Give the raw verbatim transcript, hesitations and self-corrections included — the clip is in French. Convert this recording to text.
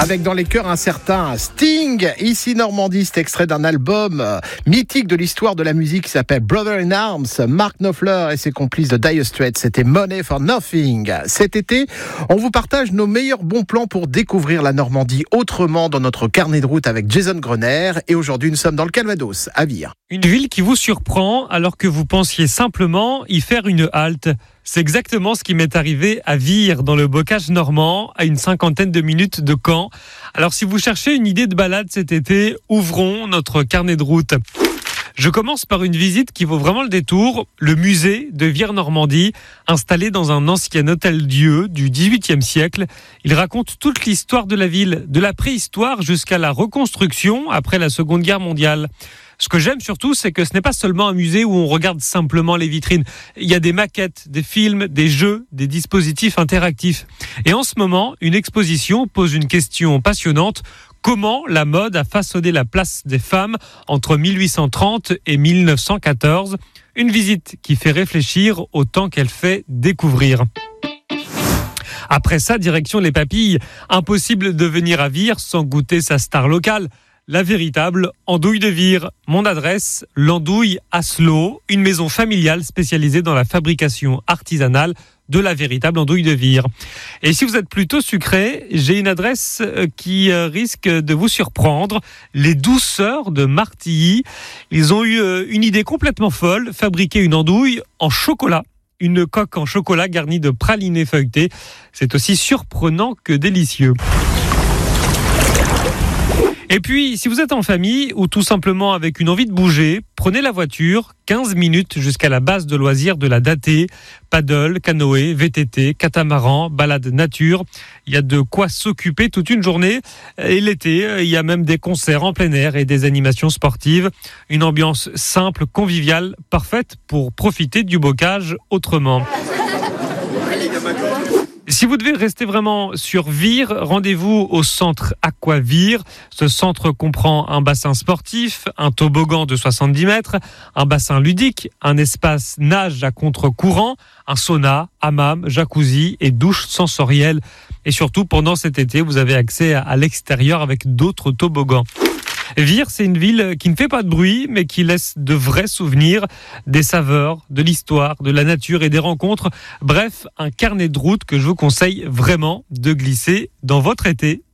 Avec dans les cœurs un certain Sting. Ici Normandie, c'est extrait d'un album mythique de l'histoire de la musique qui s'appelle Brother in Arms. Mark Knopfler et ses complices de Dire Straits, c'était Money for Nothing. Cet été, on vous partage nos meilleurs bons plans pour découvrir la Normandie autrement dans notre carnet de route avec Jason Grener. Et aujourd'hui, nous sommes dans le Calvados, à Vire. Une ville qui vous surprend alors que vous pensiez simplement y faire une halte. C'est exactement ce qui m'est arrivé à Vire, dans le bocage normand, à une cinquantaine de minutes de Caen. Alors si vous cherchez une idée de balade cet été, ouvrons notre carnet de route. Je commence par une visite qui vaut vraiment le détour, le musée de Vire-Normandie, installé dans un ancien hôtel-dieu du dix-huitième siècle. Il raconte toute l'histoire de la ville, de la préhistoire jusqu'à la reconstruction après la Seconde Guerre mondiale. Ce que j'aime surtout, c'est que ce n'est pas seulement un musée où on regarde simplement les vitrines. Il y a des maquettes, des films, des jeux, des dispositifs interactifs. Et en ce moment, une exposition pose une question passionnante. Comment la mode a façonné la place des femmes entre mille huit cent trente et mille neuf cent quatorze? Une visite qui fait réfléchir autant qu'elle fait découvrir. Après ça, direction les Papilles. Impossible de venir à Vire sans goûter sa star locale. La véritable andouille de Vire. Mon adresse, l'Andouille à Slow, une maison familiale spécialisée dans la fabrication artisanale de la véritable andouille de Vire. Et si vous êtes plutôt sucré, j'ai une adresse qui risque de vous surprendre. Les Douceurs de Martilly. Ils ont eu une idée complètement folle, fabriquer une andouille en chocolat. Une coque en chocolat garnie de pralinés feuilletés. C'est aussi surprenant que délicieux. Et puis, si vous êtes en famille ou tout simplement avec une envie de bouger, prenez la voiture, quinze minutes jusqu'à la base de loisirs de la Datée. Paddle, canoë, V T T, catamaran, balade nature. Il y a de quoi s'occuper toute une journée. Et l'été, il y a même des concerts en plein air et des animations sportives. Une ambiance simple, conviviale, parfaite pour profiter du bocage autrement. Si vous devez rester vraiment sur Vire, rendez-vous au centre Aquavire. Ce centre comprend un bassin sportif, un toboggan de soixante-dix mètres, un bassin ludique, un espace nage à contre-courant, un sauna, hammam, jacuzzi et douche sensorielle. Et surtout, pendant cet été, vous avez accès à l'extérieur avec d'autres toboggans. Vire, c'est une ville qui ne fait pas de bruit, mais qui laisse de vrais souvenirs, des saveurs, de l'histoire, de la nature et des rencontres. Bref, un carnet de route que je vous conseille vraiment de glisser dans votre été.